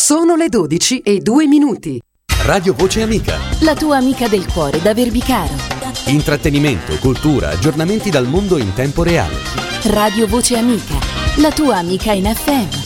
Sono le 12:02. Radio Voce Amica. La tua amica del cuore da Verbicaro. Intrattenimento, cultura, aggiornamenti dal mondo in tempo reale. Radio Voce Amica, la tua amica in FM.